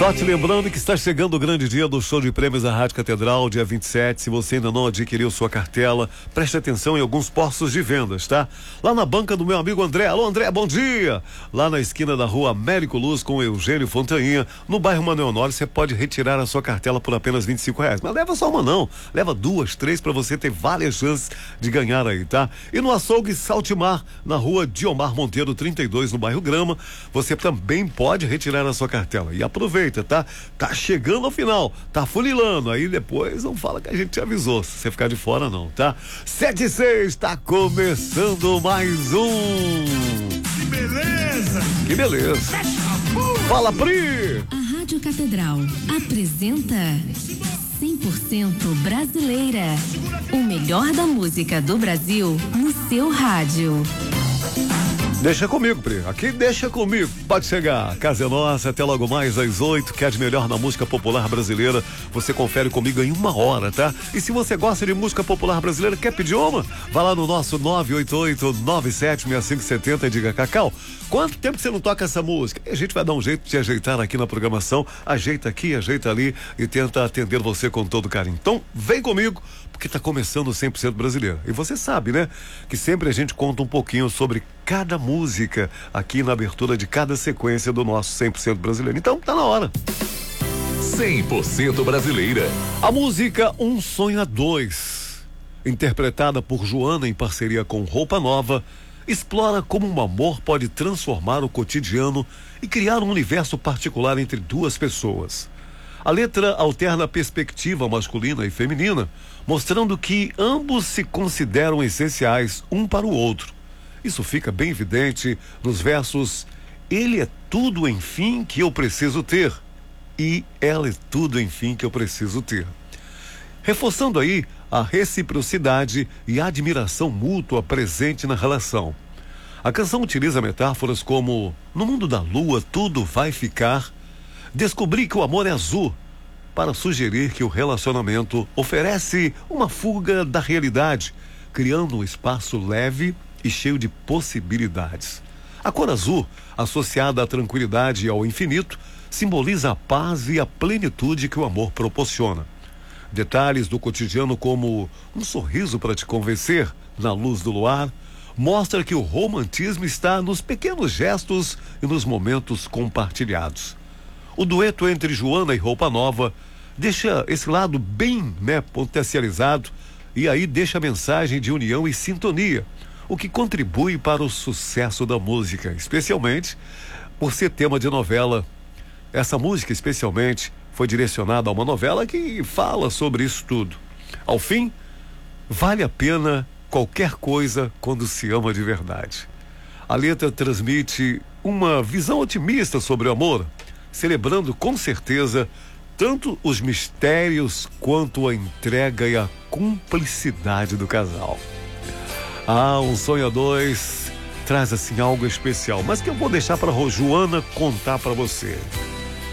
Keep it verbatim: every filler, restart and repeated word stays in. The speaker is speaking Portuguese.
Só te lembrando que está chegando o grande dia do show de prêmios da Rádio Catedral, dia vinte e sete. Se você ainda não adquiriu sua cartela, preste atenção em alguns postos de vendas, tá? Lá na banca do meu amigo André. Alô, André, bom dia! Lá na esquina da rua Américo Luz com Eugênio Fontainha, no bairro Manuel Honório, você pode retirar a sua cartela por apenas vinte e cinco reais. Mas leva só uma não, leva duas, três para você ter várias chances de ganhar aí, tá? E no açougue Saltimar, na rua Diomar Monteiro trinta e dois, no bairro Grama, você também pode retirar a sua cartela. E aproveita. Tá, tá chegando ao final, tá funilando, aí depois não fala que a gente te avisou, se você ficar de fora não, tá? sete e seis, tá começando mais um. Que beleza! Que beleza! Fala, Pri! A Rádio Catedral apresenta cem por cento brasileira, o melhor da música do Brasil no seu rádio. Deixa comigo, Pri. Aqui deixa comigo. Pode chegar. A casa é nossa, até logo mais às oito. Quer de melhor na música popular brasileira? Você confere comigo em uma hora, tá? E se você gosta de música popular brasileira, quer pedir uma? Vá lá no nosso nove oito oito, nove sete seis cinco sete zero e diga: Cacau, quanto tempo que você não toca essa música? E a gente vai dar um jeito de ajeitar aqui na programação. Ajeita aqui, ajeita ali e tenta atender você com todo carinho. Então, vem comigo, porque tá começando o cem por cento brasileiro. E você sabe, né? Que sempre a gente conta um pouquinho sobre cada música aqui na abertura de cada sequência do nosso cem por cento brasileiro. Então, tá na hora. cem por cento brasileira. A música Um Sonho a Dois, interpretada por Joana em parceria com Roupa Nova, explora como um amor pode transformar o cotidiano e criar um universo particular entre duas pessoas. A letra alterna a perspectiva masculina e feminina, mostrando que ambos se consideram essenciais um para o outro. Isso fica bem evidente nos versos: ele é tudo, enfim, que eu preciso ter, e ela é tudo, enfim, que eu preciso ter. Reforçando aí a reciprocidade e a admiração mútua presente na relação. A canção utiliza metáforas como: no mundo da lua tudo vai ficar, descobri que o amor é azul, para sugerir que o relacionamento oferece uma fuga da realidade, criando um espaço leve e cheio de possibilidades. A cor azul, associada à tranquilidade e ao infinito, simboliza a paz e a plenitude que o amor proporciona. Detalhes do cotidiano, como um sorriso para te convencer na luz do luar, mostra que o romantismo está nos pequenos gestos e nos momentos compartilhados. O dueto entre Joana e Roupa Nova deixa esse lado bem, né, potencializado, e aí deixa a mensagem de união e sintonia, o que contribui para o sucesso da música, especialmente por ser tema de novela. Essa música, especialmente, foi direcionada a uma novela que fala sobre isso tudo. Ao fim, vale a pena qualquer coisa quando se ama de verdade. A letra transmite uma visão otimista sobre o amor, celebrando com certeza tanto os mistérios quanto a entrega e a cumplicidade do casal. Ah, Um Sonho a Dois traz assim algo especial, mas que eu vou deixar para Joana contar para você.